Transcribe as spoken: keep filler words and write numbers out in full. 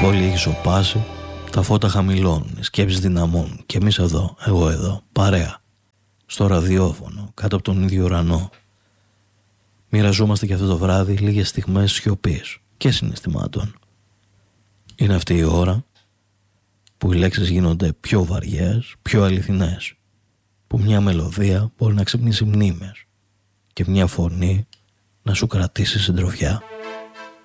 πόλη έχει σωπάσει, τα φώτα χαμηλώνουν, οι σκέψεις δυναμώνουν και εμείς εδώ, εγώ εδώ, παρέα, στο ραδιόφωνο, κάτω από τον ίδιο ουρανό. Μοιραζόμαστε και αυτό το βράδυ λίγες στιγμές σιωπής και συναισθημάτων. Είναι αυτή η ώρα που οι λέξεις γίνονται πιο βαριές, πιο αληθινές, που μια μελωδία μπορεί να ξυπνήσει μνήμες και μια φωνή να σου κρατήσει συντροφιά.